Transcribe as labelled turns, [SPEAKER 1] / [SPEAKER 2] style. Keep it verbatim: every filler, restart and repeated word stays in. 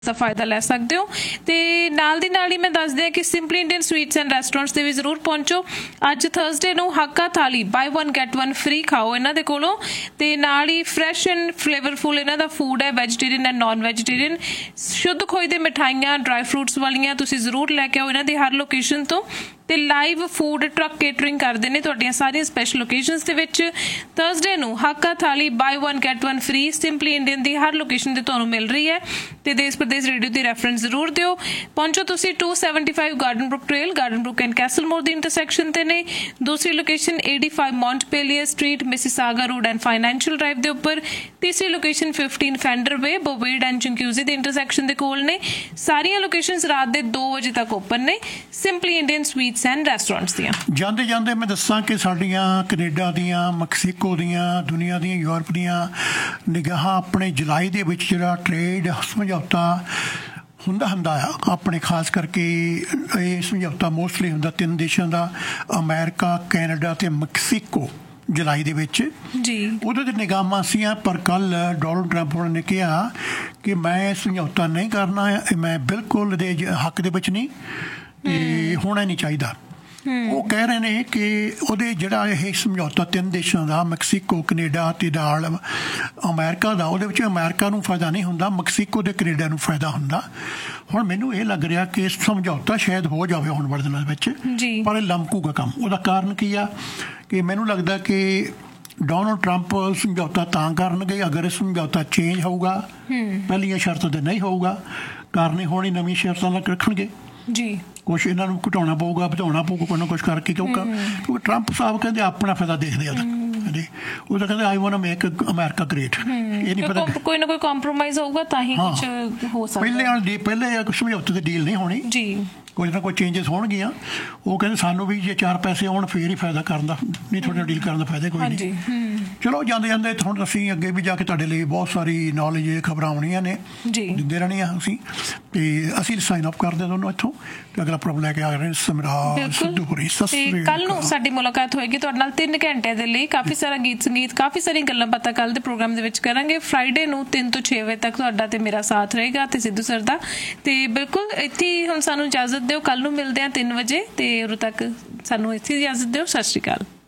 [SPEAKER 1] ਦਾ ਫਾਇਦਾ ਲੈ ਸਕਦੇ ਹੋ। ਤੇ ਨਾਲ ਦੀ ਨਾਲ ਹੀ ਮੈਂ ਦੱਸ ਦਿਆਂ ਕਿ simply Indian sweets and restaurants ਤੇ ਵੀ ਜ਼ਰੂਰ ਪਹੁੰਚੋ। ਅੱਜ ਥਰਸਡੇ ਨੂੰ ਹਾਕਾ ਥਾਲੀ ਬਾਈ ਵਨ ਗੈਟ ਵਨ ਫ੍ਰੀ ਖਾਓ ਇਹਨਾਂ ਦੇ ਕੋਲੋਂ। ਤੇ ਨਾਲ ਹੀ ਫਰੈਸ਼ ਐਂਡ ਫਲੇਵਰਫੁਲ ਇਹਨਾਂ ਦਾ ਫੂਡ ਹੈ, ਵੈਜੀਟੇਰੀਅਨ ਐਂਡ ਨੋਨ ਵੈਜੀਟੇਰੀਅਨ। ਸ਼ੁੱਧ ਖੋਏ ਦੇ ਮਿਠਾਈਆਂ, ਡਰਾਈ ਫਰੂਟਸ ਵਾਲੀਆਂ ਤੁਸੀਂ ਜ਼ਰੂਰ ਲੈ ਕੇ ਆਓ ਇਹਨਾਂ ਦੀ ਹਰ ਲੋਕੇਸ਼ਨ ਤੋਂ। ਤੇ ਲਾਈਵ ਫੂਡ ਟਰੱਕ ਕੇਟਰਿੰਗ ਕਰਦੇ ਨੇ ਤੁਹਾਡੀਆਂ ਸਾਰੀਆਂ ਸਪੈਸ਼ਲ ਓਕੇਜ਼ਨਸ ਦੇ ਵਿੱਚ। ਥਰਸਡੇ ਨੂੰ ਹਾਕਾ ਥਾਲੀ ਬਾਈ one get one free simply Indian ਦੀ ਹਰ ਲੋਕੇਸ਼ਨ ਤੇ ਤੁਹਾਨੂੰ ਮਿਲ ਰਹੀ ਹੈ। ਤੇ ਦੇਸ਼ ਪ੍ਰਦੇਸ਼ ਰੇਡੀਓ ਦੀ ਰੈਫਰੈਂਸ ਜ਼ਰੂਰ ਦਿਓ। ਪਹੁੰਚੋ ਤੁਸੀਂ to seventy five garden Brook trail, garden Brook and Castell more the intersection ਤੇ ਨੇ। ਦੂਸਰੀ location eighty five ਮੌਂਟਪੇਲੀਅਰ street, Mississauga road and financial drive ਦੇ ਉੱਪਰ। ਤੀਸਰੀ location fifteen fender way, ਬੋਵੇਡ and ਚੰਕਿਊਜ਼ੀ ਦੇ ਇੰਟਰਸੈਕਸ਼ਨ ਦੇ ਕੋਲ ਨੇ। ਸਾਰੀਆਂ ਲੋਕੇਸ਼ਨਸ ਰਾਤ ਦੇ ਦੋ ਵਜੇ ਤੱਕ ਓਪਨ ਨੇ simply Indian sweets and restaurants ਦੀਆਂ।
[SPEAKER 2] ਜਾਂਦੇ ਜਾਂਦੇ ਮੈਂ ਦੱਸਾਂ ਕਿ ਸਾਡੀਆਂ ਕੈਨੇਡਾ ਦੀਆਂ, ਮੈਕਸੀਕੋ ਦੀਆਂ, ਦੁਨੀਆ ਦੀਆਂ, ਯੂਰਪ ਦੀਆਂ ਨਿਗਾਹਾਂ ਆਪਣੇ ਜੁਲਾਈ ਦੇ ਵਿੱਚ ਜਿਹੜਾ ਟ੍ਰੇਡ ਸਮਝੌਤਾ ਹੁੰਦਾ ਹੁੰਦਾ ਆ ਆਪਣੇ, ਖਾਸ ਕਰਕੇ ਇਹ ਸਮਝੌਤਾ ਮੋਸਟਲੀ ਹੁੰਦਾ ਤਿੰਨ ਦੇਸ਼ਾਂ ਦਾ, ਅਮਰੀਕਾ, ਕੈਨੇਡਾ ਤੇ ਮੈਕਸੀਕੋ, ਜੁਲਾਈ ਦੇ ਵਿੱਚ
[SPEAKER 1] ਜੀ। ਉਹਦੇ
[SPEAKER 2] ਤੇ ਨਿਗਾਹਾਂ ਸੀਆਂ। ਪਰ ਕੱਲ ਡੋਨਲਡ ਟਰੰਪ ਨੇ ਕਿਹਾ ਕਿ ਮੈਂ ਸਮਝੌਤਾ ਨਹੀਂ ਕਰਨਾ, ਮੈਂ ਬਿਲਕੁਲ ਦੇ ਹੱਕ ਦੇ ਵਿੱਚ ਨਹੀਂ ਤੇ ਹੋਣਾ ਨਹੀਂ ਚਾਹੀਦਾ। ਉਹ ਕਹਿ ਰਹੇ ਨੇ ਕਿ ਉਹਦੇ ਜਿਹੜਾ ਇਹ ਸਮਝੌਤਾ ਤਿੰਨ ਦੇਸ਼ਾਂ ਦਾ, ਮੈਕਸੀਕੋ, ਕੈਨੇਡਾ ਤੇ ਨਾਲ ਅਮਰੀਕਾ ਦਾ, ਉਹਦੇ ਵਿੱਚ ਅਮਰੀਕਾ ਨੂੰ ਫਾਇਦਾ ਨਹੀਂ ਹੁੰਦਾ, ਮੈਕਸੀਕੋ ਤੇ ਕੈਨੇਡਾ ਨੂੰ ਫਾਇਦਾ ਹੁੰਦਾ। ਹੁਣ ਮੈਨੂੰ ਇਹ ਲੱਗ ਰਿਹਾ ਕਿ ਸਮਝੌਤਾ ਸ਼ਾਇਦ ਹੋ ਜਾਵੇ ਹੁਣ ਵਾਲੇ ਦਿਨਾਂ ਵਿੱਚ, ਪਰ ਇਹ ਲਮਕੂਗਾ ਕੰਮ। ਉਹਦਾ ਕਾਰਨ ਕੀ ਆ ਕਿ ਮੈਨੂੰ ਲੱਗਦਾ ਕਿ ਡੋਨਲਡ ਟਰੰਪ ਸਮਝੌਤਾ ਤਾਂ ਕਰਨਗੇ ਅਗਰ ਇਹ ਸਮਝੌਤਾ ਚੇਂਜ ਹੋਊਗਾ, ਪਹਿਲੀਆਂ ਸ਼ਰਤਾਂ ਤੇ ਨਹੀਂ ਹੋਊਗਾ, ਕਾਰਨ ਹੋਣੀ ਨਵੀਂ ਸ਼ਰਤਾਂ ਨਾਲ ਰੱਖਣਗੇ ਜੀ। ਕੁਛ ਇਹਨਾਂ ਨੂੰ ਘਟਾਉਣਾ ਪਊਗਾ, ਵਧਾਉਣਾ ਪਊਗਾ, ਕੁਛ ਨਾ ਕੁਛ ਕਰਕੇ, ਕਿਉਂਕਿ ਕਿਉਂਕਿ ਟਰੰਪ ਸਾਹਿਬ ਕਹਿੰਦੇ ਆਪਣਾ ਫਾਇਦਾ ਦੇਖਦੇ ਆ। ਉਹ ਤਾਂ ਕਹਿੰਦੇ I want to make America great. ਇਹ ਨਹੀਂ ਪਤਾ
[SPEAKER 1] ਕੋਈ ਨਾ ਕੋਈ ਕੰਪਰੋਮਾਈਜ਼ ਹੋਊਗਾ ਤਾਂ ਹੀ ਕੁਝ ਹੋ ਸਕਦਾ।
[SPEAKER 2] ਪਹਿਲੇ ਵਾਲੀ ਪਹਿਲੇ ਸਮਝੌਤੇ ਤੇ ਡੀਲ ਨਹੀਂ ਹੋਣੀ ਜੀ, ਕੁਝ ਨਾ ਕੋਈ ਚੇਂਜਸ ਹੋਣਗੀਆਂ। ਉਹ ਕਹਿੰਦੇ ਸਾਨੂੰ ਵੀ ਜੇ ਚਾਰ ਪੈਸੇ ਆਉਣ ਫੇਰ ਹੀ ਫਾਇਦਾ ਕਰਨ ਦਾ, ਨਹੀਂ ਤੁਹਾਡੇ ਨਾਲ ਡੀਲ ਕਰਨ ਦਾ ਫਾਇਦਾ ਕੋਈ ਨਹੀਂ। ਚਲੋ ਜਾਂਦੇ ਜਾਂਦੇ ਹੁਣ ਅਸੀਂ ਅੱਗੇ ਵੀ ਜਾ ਕੇ ਤੁਹਾਡੇ ਲਈ ਬਹੁਤ ਸਾਰੀ ਨੌਲੇਜ ਖਬਰਾਂ ਆਉਣੀਆਂ ਨੇ, ਦਿੰਦੇ ਰਹਿਣੀਆਂ ਅਸੀਂ। ਤੇ ਅਸੀਂ ਸਾਈਨ ਅਪ ਕਰਦੇ ਦੋਨੋਂ ਇੱਥੋਂ ਤੇ ਅਗਲਾ ਪ੍ਰੋਗਰਾਮ ਲੈ ਕੇ ਆ ਰਹੇ ਸਮਰਾਜ ਸਿੱਧੂ ਹੋਰੀ।
[SPEAKER 1] ਕੱਲ ਨੂੰ ਸਾਡੀ ਮੁਲਾਕਾਤ ਹੋਏਗੀ ਤੁਹਾਡੇ ਨਾਲ ਤਿੰਨ ਘੰਟੇ ਦੇ ਲਈ। ਕਾਫੀ ਸਾਰਾ ਗੀਤ ਸੰਗੀਤ, ਕਾਫੀ ਸਾਰੀਆਂ ਗੱਲਾਂ ਬਾਤਾਂ ਕੱਲ ਦੇ ਪ੍ਰੋਗਰਾਮ ਦੇ ਵਿੱਚ ਕਰਾਂਗੇ। ਫਰਾਈਡੇ ਨੂੰ ਤਿੰਨ ਤੋਂ ਛੇ ਵਜੇ ਤੱਕ ਤੁਹਾਡਾ ਤੇ ਮੇਰਾ ਸਾਥ ਰਹੇਗਾ ਤੇ ਸਿੱਧੂ ਸਰ ਦਾ। ਤੇ ਬਿਲਕੁਲ ਇੱਥੇ ਹੁਣ ਸਾਨੂੰ ਇਜਾਜ਼ਤ ਦਿਓ, ਕੱਲ ਨੂੰ ਮਿਲਦੇ ਹਾਂ ਤਿੰਨ ਵਜੇ ਤੇ ਉਦੋਂ ਤੱਕ ਸਾਨੂੰ ਇੱਥੇ ਇਜਾਜ਼ਤ ਦਿਓ। ਸਤਿ ਸ਼੍ਰੀ ਅਕਾਲ।